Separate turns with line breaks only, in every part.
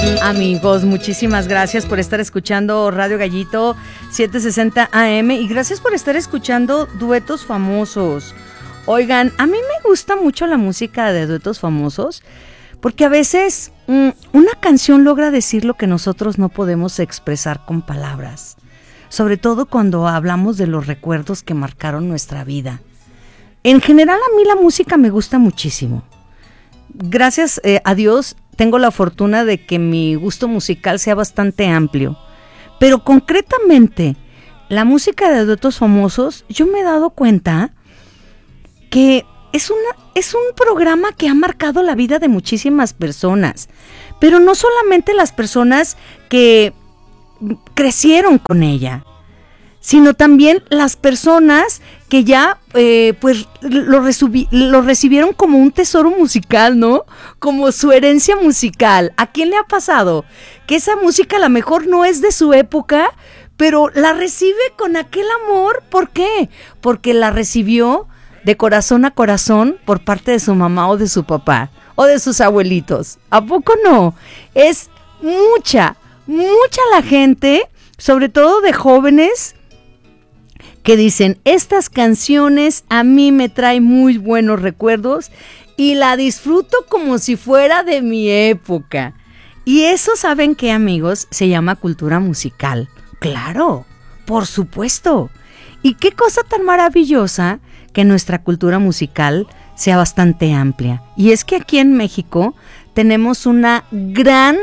Amigos, muchísimas gracias por estar escuchando Radio Gallito 760 AM y gracias por estar escuchando Duetos Famosos. Oigan, a mí me gusta mucho la música de Duetos Famosos porque a veces una canción logra decir lo que nosotros no podemos expresar con palabras, sobre todo cuando hablamos de los recuerdos que marcaron nuestra vida. En general a mí la música me gusta muchísimo. Gracias a Dios tengo la fortuna de que mi gusto musical sea bastante amplio, pero concretamente la música de Duetos Famosos, yo me he dado cuenta que es un programa que ha marcado la vida de muchísimas personas, pero no solamente las personas que crecieron con ella, sino también las personas que ya pues lo recibieron como un tesoro musical, ¿no? Como su herencia musical. ¿A quién le ha pasado? Que esa música a lo mejor no es de su época, pero la recibe con aquel amor. ¿Por qué? Porque la recibió de corazón a corazón por parte de su mamá o de su papá o de sus abuelitos. ¿A poco no? Es mucha la gente, sobre todo de jóvenes, que dicen, estas canciones a mí me traen muy buenos recuerdos y la disfruto como si fuera de mi época. Y eso, ¿saben qué, amigos? Se llama cultura musical. Claro, por supuesto. Y qué cosa tan maravillosa que nuestra cultura musical sea bastante amplia. Y es que aquí en México tenemos un gran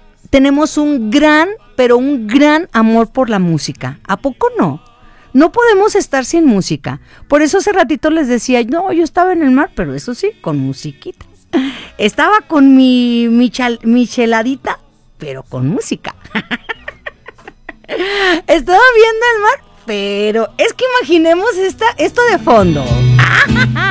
amor por la música. ¿A poco no? No podemos estar sin música. Por eso hace ratito les decía, no, yo estaba en el mar, pero eso sí, con musiquita. Estaba con mi cheladita, pero con música. Estaba viendo el mar, pero es que imaginemos esto de fondo.